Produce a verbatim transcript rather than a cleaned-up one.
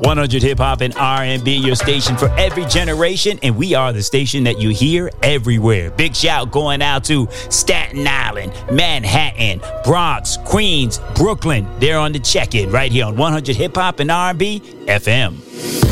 one hundred Hip Hop and R and B, your station for every generation, and we are the station that you hear everywhere. Big shout going out to Staten Island, Manhattan, Bronx, Queens, Brooklyn. They're on the check-in right here on one hundred Hip Hop and R and B F M.